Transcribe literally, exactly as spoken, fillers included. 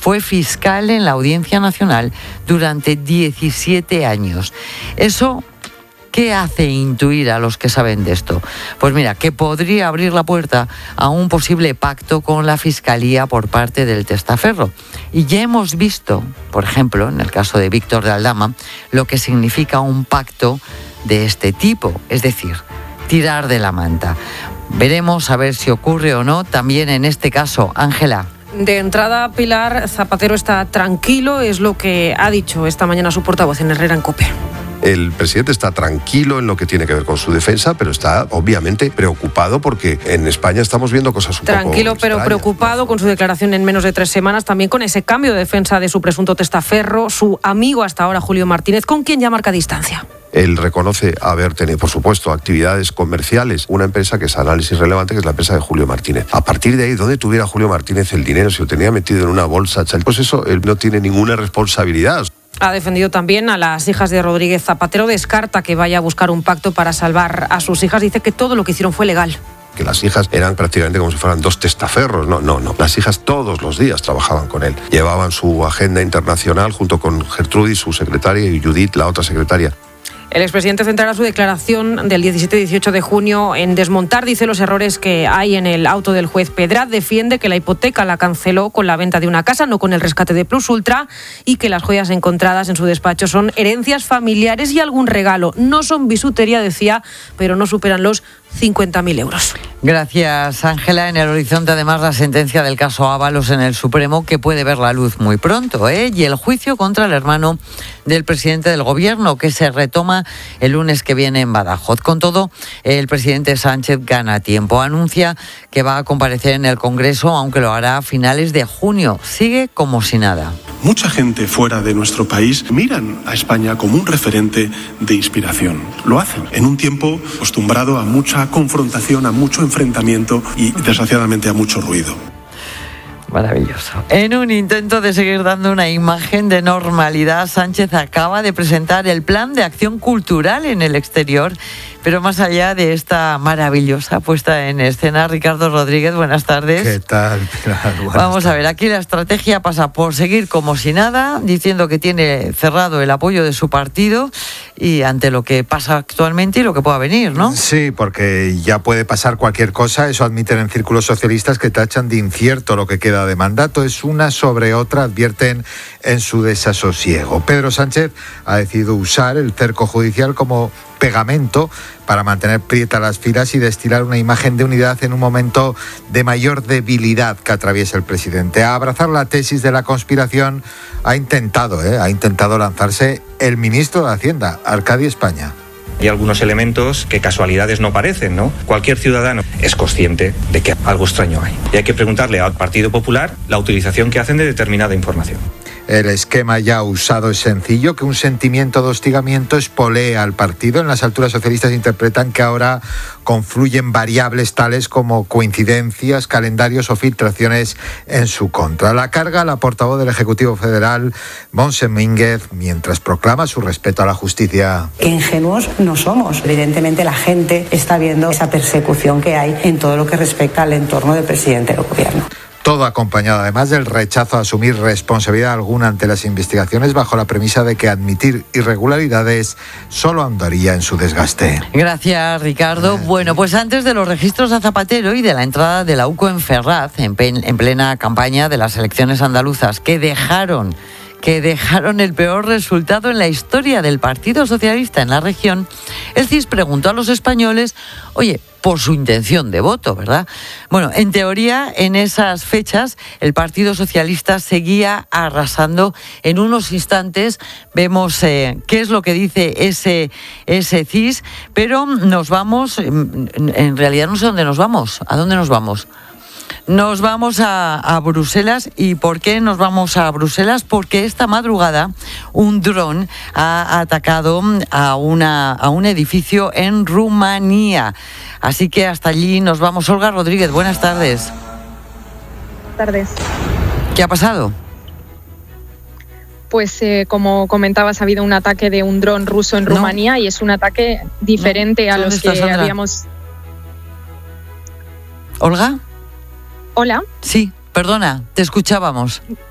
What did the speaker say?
fue fiscal en la Audiencia Nacional durante diecisiete años. Eso, ¿qué hace intuir a los que saben de esto? Pues mira, que podría abrir la puerta a un posible pacto con la Fiscalía por parte del testaferro. Y ya hemos visto, por ejemplo, en el caso de Víctor de Aldama, lo que significa un pacto de este tipo, es decir, tirar de la manta. Veremos a ver si ocurre o no también en este caso. Ángela. De entrada, Pilar, Zapatero está tranquilo, es lo que ha dicho esta mañana su portavoz en Herrera en COPE. El presidente está tranquilo en lo que tiene que ver con su defensa, pero está obviamente preocupado porque en España estamos viendo cosas un tranquilo, poco Tranquilo, pero extrañas. preocupado con su declaración en menos de tres semanas, también con ese cambio de defensa de su presunto testaferro, su amigo hasta ahora Julio Martínez, con quien ya marca distancia. Él reconoce haber tenido, por supuesto, actividades comerciales, una empresa que es Análisis Relevante, que es la empresa de Julio Martínez. A partir de ahí, ¿dónde tuviera Julio Martínez el dinero? Si lo tenía metido en una bolsa, pues eso, él no tiene ninguna responsabilidad. Ha defendido también a las hijas de Rodríguez Zapatero, descarta que vaya a buscar un pacto para salvar a sus hijas, dice que todo lo que hicieron fue legal. Que las hijas eran prácticamente como si fueran dos testaferros. No, no, no. Las hijas todos los días trabajaban con él. Llevaban su agenda internacional junto con Gertrudis, su secretaria, y Judith, la otra secretaria. El expresidente centrará su declaración del diecisiete y dieciocho de junio en desmontar, dice, los errores que hay en el auto del juez Pedraz. Defiende que la hipoteca la canceló con la venta de una casa, no con el rescate de Plus Ultra, y que las joyas encontradas en su despacho son herencias familiares y algún regalo. No son bisutería, decía, pero no superan los cincuenta mil euros. Gracias, Ángela. En el horizonte, además, la sentencia del caso Ábalos en el Supremo, que puede ver la luz muy pronto, ¿eh? Y el juicio contra el hermano del presidente del Gobierno, que se retoma el lunes que viene en Badajoz. Con todo, el presidente Sánchez gana tiempo. Anuncia que va a comparecer en el Congreso, aunque lo hará a finales de junio. Sigue como si nada. Mucha gente fuera de nuestro país miran a España como un referente de inspiración. Lo hacen en un tiempo acostumbrado a mucha confrontación, a mucho enfrentamiento y, desgraciadamente, a mucho ruido. Maravilloso. En un intento de seguir dando una imagen de normalidad, Sánchez acaba de presentar el Plan de Acción Cultural en el exterior. Pero más allá de esta maravillosa puesta en escena, Ricardo Rodríguez, buenas tardes. ¿Qué tal, Pilar? Buenas Vamos a ver, tardes. aquí la estrategia pasa por seguir como si nada, diciendo que tiene cerrado el apoyo de su partido y ante lo que pasa actualmente y lo que pueda venir, ¿no? Sí, porque ya puede pasar cualquier cosa, eso admiten en círculos socialistas que tachan de incierto lo que queda de mandato, es una sobre otra, advierten en su desasosiego. Pedro Sánchez ha decidido usar el cerco judicial como pegamento para mantener prietas las filas y destilar una imagen de unidad en un momento de mayor debilidad que atraviesa el presidente. A abrazar la tesis de la conspiración ha intentado, ¿eh? ha intentado lanzarse el ministro de Hacienda, Arcadi España. Hay algunos elementos que casualidades no parecen, ¿no? Cualquier ciudadano es consciente de que algo extraño hay. Y hay que preguntarle al Partido Popular la utilización que hacen de determinada información. El esquema ya usado es sencillo, que un sentimiento de hostigamiento espolea al partido. En las alturas socialistas interpretan que ahora confluyen variables tales como coincidencias, calendarios o filtraciones en su contra. La carga la portavoz del Ejecutivo Federal, Montse Mínguez, mientras proclama su respeto a la justicia. Que ingenuos no somos. Evidentemente la gente está viendo esa persecución que hay en todo lo que respecta al entorno del presidente del Gobierno. Todo acompañado además del rechazo a asumir responsabilidad alguna ante las investigaciones bajo la premisa de que admitir irregularidades solo andaría en su desgaste. Gracias, Ricardo. Bueno, pues antes de los registros a Zapatero y de la entrada de la U C O en Ferraz, en, pen, en plena campaña de las elecciones andaluzas, que dejaron... que dejaron el peor resultado en la historia del Partido Socialista en la región, el C I S preguntó a los españoles, oye, por su intención de voto, ¿verdad? Bueno, en teoría, en esas fechas, el Partido Socialista seguía arrasando. En unos instantes vemos eh, qué es lo que dice ese, ese C I S, pero nos vamos, en, en realidad no sé dónde nos vamos, ¿a dónde nos vamos? Nos vamos a, a Bruselas. ¿Y por qué nos vamos a Bruselas? Porque esta madrugada un dron ha atacado a, una, a un edificio en Rumanía. Así que hasta allí nos vamos. Olga Rodríguez, buenas tardes. Buenas tardes. ¿Qué ha pasado? Pues eh, como comentabas, ha habido un ataque de un dron ruso en Rumanía, no. Y es un ataque diferente no. a los que Sandra? habíamos... ¿Olga? Hola. Sí, perdona, te escuchábamos.